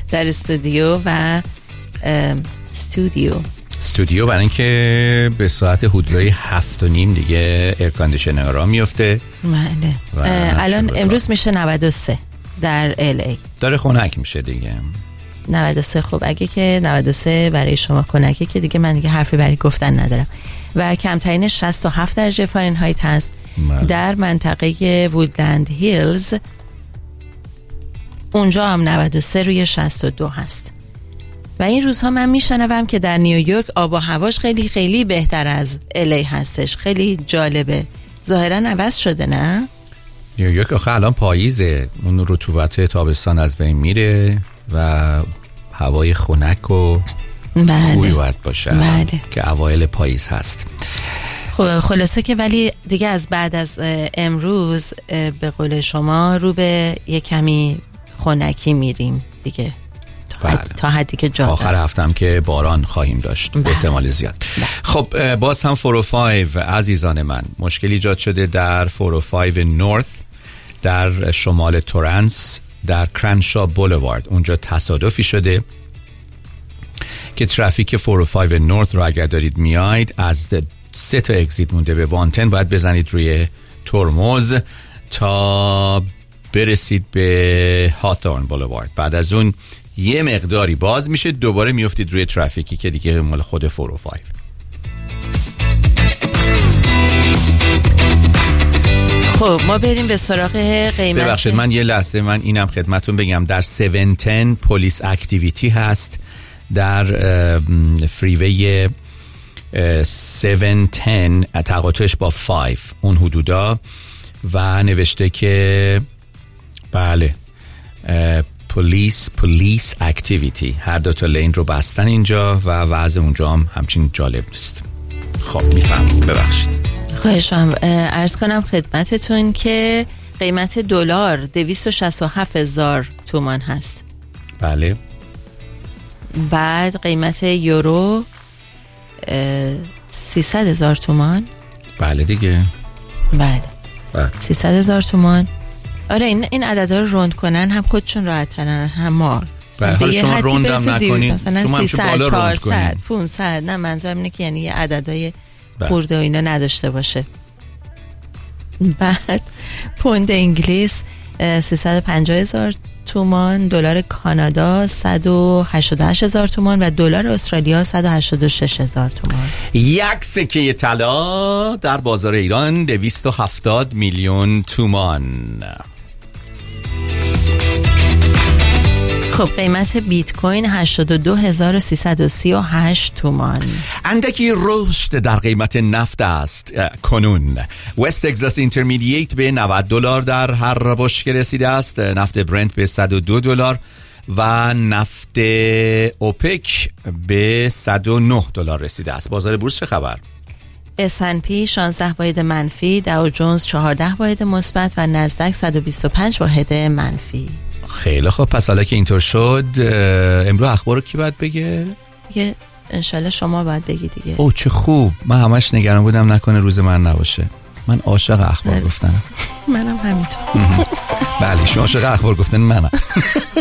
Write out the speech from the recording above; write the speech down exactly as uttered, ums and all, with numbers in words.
در استودیو و استودیو استودیو برای اینکه به ساعت حدودای هفت و نیم دیگه ایرکاندیشنر را میفته. بله. الان امروز میشه نود و سه در ال ای. داره خنک میشه دیگه. نود و سه. خب اگه که نود و سه برای شما خنکه که دیگه من دیگه حرفی برای گفتن ندارم. و کمترین شصت و هفت درجه فارنهایت هست. بله. در منطقه وودلند هیلز اونجا هم نود و سه روی شصت و دو هست. و این روزها من میشنوم که در نیویورک آب و هواش خیلی خیلی بهتر از ال ای هستش. خیلی جالبه. ظاهرا عوض شده نه؟ نیویورک آخه الان پاییزه، اون رطوبت تابستان از بین میره و هوای خنک و بله. خوبی باید باشه. بله. که اوایل پاییز هست. خب خلاصه که ولی دیگه از بعد از امروز به قول شما رو به یک کمی خنکی میریم دیگه. بله. تا حدی که جا آخر هفتم که باران خواهیم داشت. بله. احتمال زیاد. بله. خب باز هم چهارصد و پنج عزیزان من، مشکلی ایجاد شده در چهارصد و پنج نورث در شمال تورنس در کرنشا بولوارد. اونجا تصادفی شده که ترافیک چهارصد و پنج نورث رو اگر دارید میاید از سه تا اگزیت مونده به وانتن باید بزنید روی ترمز تا برسید به هاتورن بولوارد. بعد از اون یه مقداری باز میشه، دوباره میافتید روی ترافیکی که دیگه مال خود چهارصد و پنج. خب ما بریم به سراغ قیمت. ببخشید من یه لحظه من اینم خدمتون بگم در هفت ده پلیس اکتیویتی هست در فریوی هفت ده تقاطعش با پنج اون حدودا و نوشته که بله پلیس پلیس اکتیویتی، هر دو تا لین رو بستن اینجا و وضع اونجا هم همچین جالب نیست. خب میفهمید، ببخشید. خواهشم عرض کنم خدمتتون که قیمت دلار دویست و شصت و هفت هزار تومان هست. بله. بعد قیمت یورو سیصد هزار تومان. بله دیگه. بله. بله. سیصد هزار تومان. آره این این عددا رو روند کنن هم خودشون راحت ترن هم ما. به شما روندم نکنید. مثلا سیصد، چهارصد، پانصد. نه منظورم اینه که یعنی یه عددهای خورده و اینا نداشته باشه. بعد پوند انگلیس سیصد و پنجاه هزار تومان، دلار کانادا صد و هشتاد و هشت هزار تومان و دلار استرالیا صد و هشتاد و شش هزار تومان. یک سکه طلا در بازار ایران دویست و هفتاد میلیون تومان. خب قیمت بیت کوین هشتاد و دو هزار و سیصد و سی و هشت تومان. اندکی رشد در قیمت نفت است کنون. وست تگزاس اینترمدییت به نود دلار در هر بشکه رسیده است، نفت برنت به صد و دو دلار و نفت اوپک به صد و نه دلار رسیده است. بازار بورس چه خبر؟ اس اند پی شانزده واحد منفی، داو جونز چهارده واحد مثبت و نزدک صد و بیست و پنج واحد منفی. خیلی خب، پس حالا که اینطور شد امروز اخبار رو کی باید بگه؟ دیگه انشالله شما باید بگی دیگه. اوه چه خوب، من همش نگران بودم نکنه روز من نباشه. من عاشق اخبار گفتنم. منم همینطور. بله شما عاشق اخبار گفتن منم.